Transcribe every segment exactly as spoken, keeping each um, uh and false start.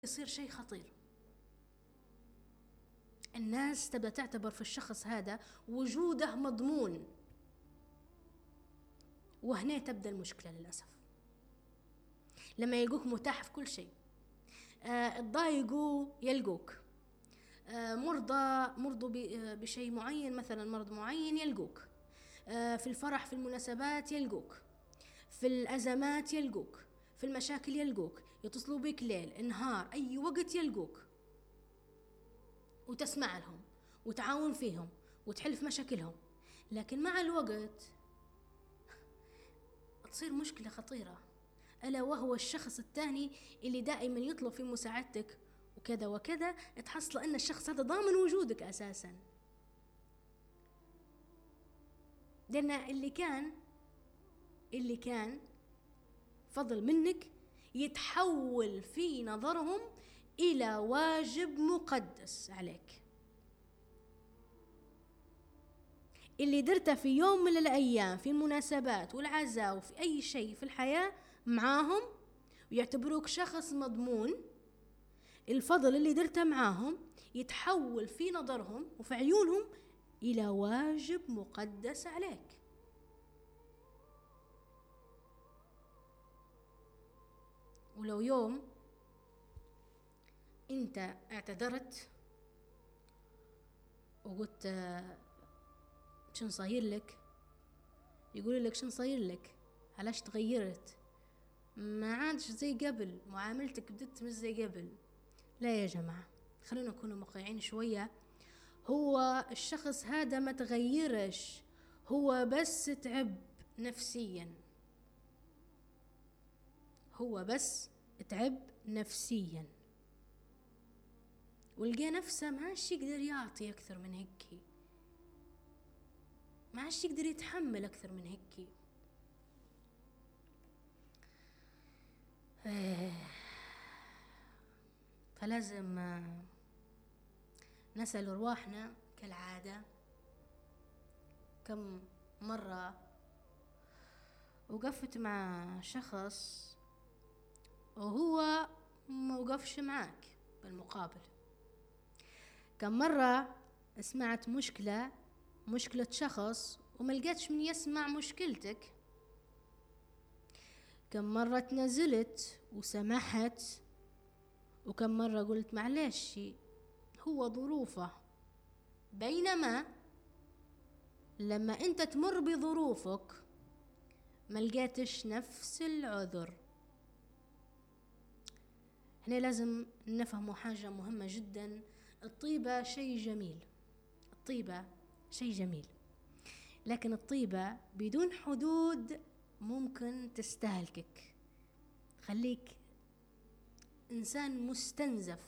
يصير شيء خطير. الناس تبدأ تعتبر في الشخص هذا وجوده مضمون، وهنا تبدأ المشكلة للأسف. لما يلقوك متاح في كل شيء، آه تضايقوا يلقوك، آه مرضى مرضوا بشيء معين، مثلا مرض معين يلقوك، آه في الفرح في المناسبات يلقوك، في الأزمات يلقوك، في المشاكل يلقوك، يتصلوا بك ليل نهار أي وقت يلقوك، وتسمع لهم وتعاون فيهم وتحل في مشاكلهم. لكن مع الوقت تصير مشكلة خطيرة، ألا وهو الشخص الثاني اللي دائما يطلب في مساعدتك وكذا وكذا، تحصل أن الشخص هذا ضامن وجودك أساسا. لأن اللي كان اللي كان فضل منك يتحول في نظرهم إلى واجب مقدس عليك. اللي درته في يوم من الأيام في المناسبات والعزاء وفي أي شيء في الحياة معاهم ويعتبروك شخص مضمون، الفضل اللي درته معاهم يتحول في نظرهم وفي عيونهم إلى واجب مقدس عليك. ولو يوم انت اعتذرت وقلت شن صاير لك، يقول لك شن صاير لك، علاش تغيرت، ما عادش زي قبل، معاملتك بدت مش زي قبل. لا يا جماعة، خلونا نكون واقعيين شوية. هو الشخص هذا ما تغيرش، هو بس تعب نفسيا، هو بس تعب نفسيا ولقى نفسه ما عادش يقدر يعطي أكثر من هيك، ما عادش يقدر يتحمل أكثر من هيك. فلازم نسأل أرواحنا كالعادة كم مرة وقفت مع شخص وهو ما وقفش معك بالمقابل. كم مرة سمعت مشكلة مشكلة شخص وما لقيتش من يسمع مشكلتك. كم مرة تنزلت وسمحت، وكم مرة قلت معلش هو ظروفه، بينما لما انت تمر بظروفك ما لقيتش نفس العذر. هنا لازم نفهم حاجة مهمة جدا. الطيبة شيء جميل، الطيبة شيء جميل، لكن الطيبة بدون حدود ممكن تستهلكك، خليك إنسان مستنزف.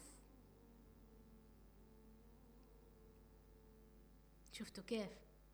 شفتوا كيف؟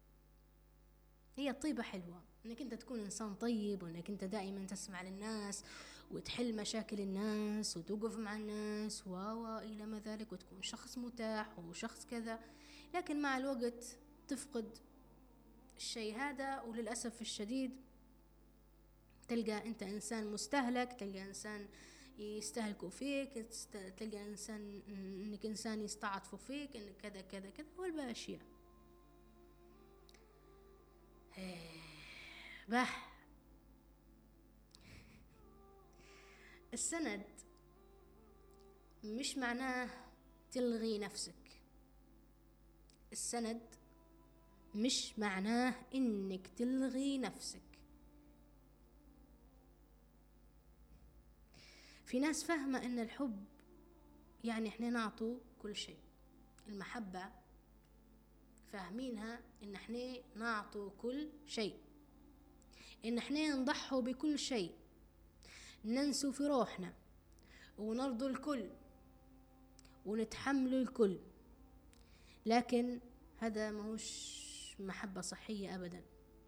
هي الطيبة حلوة، انك انت تكون انسان طيب، وانك انت دائما تسمع للناس وتحل مشاكل الناس وتوقف مع الناس و الى ما ذلك، وتكون شخص متاح وشخص كذا. لكن مع الوقت تفقد الشيء هذا، وللأسف الشديد تلقى انت انسان مستهلك، تلقى انسان يستهلكوا فيك، تلقى انسان انك انسان يستعطفوا فيك، انك كذا كذا كذا والباشياء. بح السند مش معناه تلغي نفسك، السند مش معناه انك تلغي نفسك. في ناس فاهمة ان الحب يعني احنا نعطوا كل شيء. المحبة فاهمينها ان احنا نعطوا كل شيء، ان احنا نضحوا بكل شيء، ننسوا في روحنا ونرضوا الكل ونتحملوا الكل. لكن هذا ماهوش محبة صحية ابدا.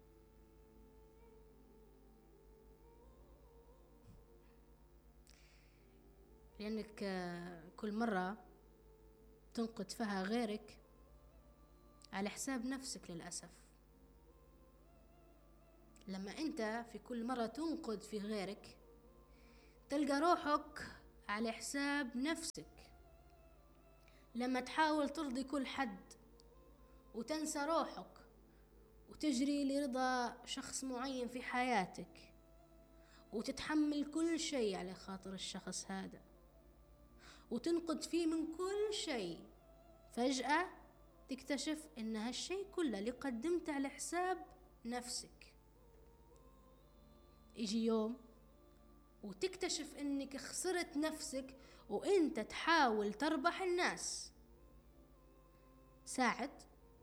لانك كل مرة تنقد فيها غيرك على حساب نفسك للأسف. لما انت في كل مرة تنقد في غيرك تلقى روحك على حساب نفسك، لما تحاول ترضي كل حد وتنسى روحك وتجري لرضا شخص معين في حياتك وتتحمل كل شيء على خاطر الشخص هذا وتنقد فيه من كل شيء، فجأة تكتشف ان هالشيء كله اللي قدمته على حساب نفسك. يجي يوم وتكتشف انك خسرت نفسك وانت تحاول تربح الناس. ساعد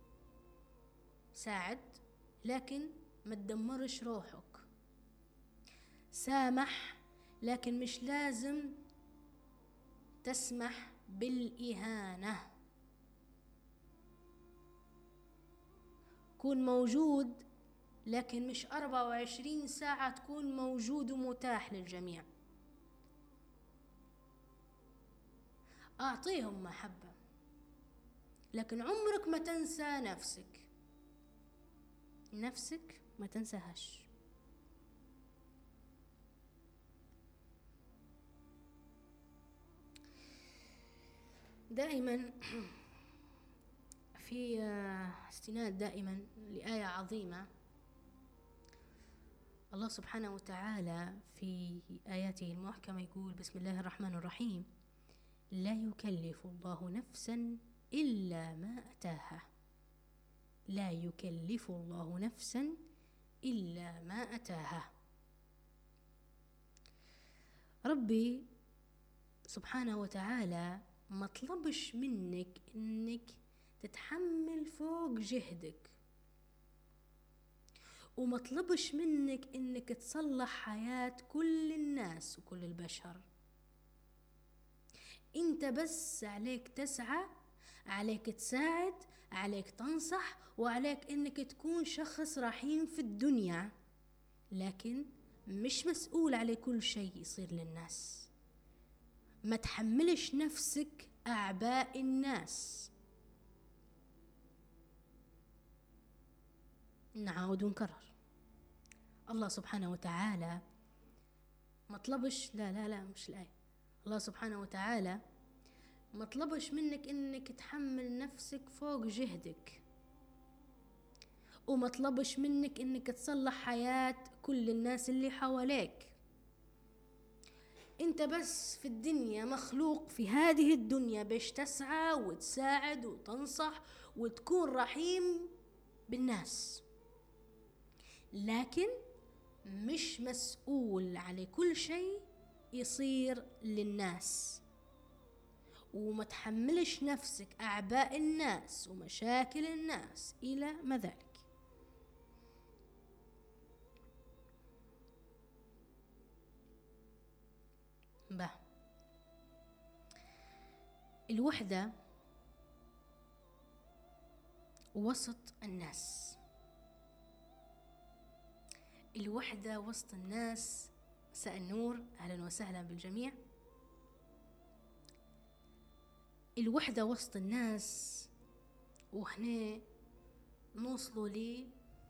ساعد لكن ما تدمرش روحك. سامح لكن مش لازم تسمح بالإهانة. كون موجود لكن مش أربعة وعشرين ساعة تكون موجود ومتاح للجميع. أعطيهم محبة لكن عمرك ما تنسى نفسك. نفسك ما تنساهاش. دائما في استناد دائما لآية عظيمة الله سبحانه وتعالى في آياته المحكمة يقول: بسم الله الرحمن الرحيم: لا يكلف الله نفسا إلا ما أتاها. لا يكلف الله نفسا إلا ما أتاها. ربي سبحانه وتعالى ما طلبش منك إنك تتحمل فوق جهدك، وما طلبش منك إنك تصلح حياة كل الناس وكل البشر. انت بس عليك تسعى، عليك تساعد، عليك تنصح، وعليك انك تكون شخص رحيم في الدنيا، لكن مش مسؤول على كل شيء يصير للناس. ما تحملش نفسك أعباء الناس. نعاود ونكرر، الله سبحانه وتعالى ما طلبش، لا لا لا مش الآية، الله سبحانه وتعالى ما طلبش منك انك تحمل نفسك فوق جهدك، وما طلبش منك انك تصلح حياة كل الناس اللي حواليك. انت بس في الدنيا مخلوق في هذه الدنيا باش تسعى وتساعد وتنصح وتكون رحيم بالناس، لكن مش مسؤول على كل شيء يصير للناس. وما تحملش نفسك أعباء الناس ومشاكل الناس إلى ما ذلك. به الوحدة وسط الناس. الوحدة وسط الناس. مساء النور، أهلا وسهلا بالجميع. الوحدة وسط الناس، وهنا نوصلوا لي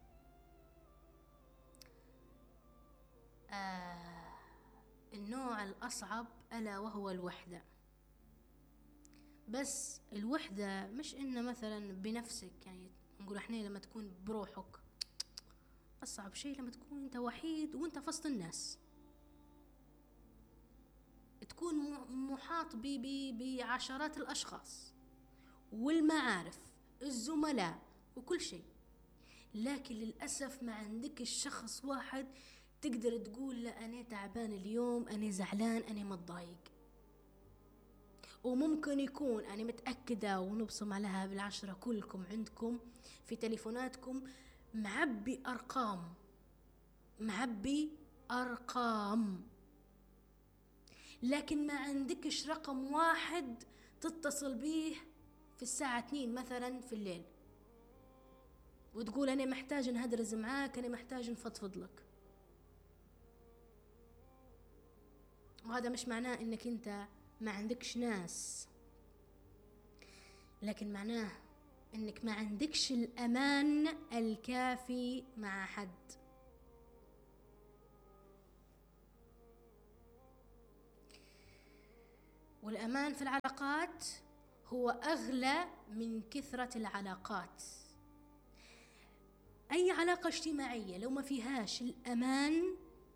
آه النوع الأصعب، ألا وهو الوحدة. بس الوحدة مش إن مثلا بنفسك، يعني نقول احنا لما تكون بروحك. أصعب شيء لما تكون أنت وحيد وأنت في وسط الناس، تكون محاط بعشرات الأشخاص والمعارف الزملاء وكل شيء، لكن للأسف ما عندك الشخص واحد تقدر تقول له أنا تعبان اليوم، أنا زعلان، أنا متضايق. وممكن يكون أنا متأكدة ونبصم عليها بالعشرة كلكم عندكم في تليفوناتكم معبي أرقام، معبي أرقام، لكن ما عندكش رقم واحد تتصل به في الساعة اثنين مثلا في الليل وتقول أنا محتاج نهدرز معاك، أنا محتاج نفضفض لك. وهذا مش معناه إنك أنت ما عندكش ناس، لكن معناه إنك ما عندكش الأمان الكافي مع حد. والأمان في العلاقات هو أغلى من كثرة العلاقات. أي علاقة اجتماعية لو ما فيهاش الأمان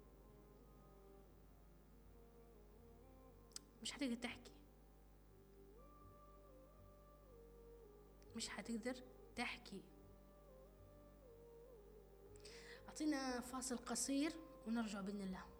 مش هتقدر تحكي، مش هتقدر تحكي. أعطينا فاصل قصير ونرجع بإذن الله.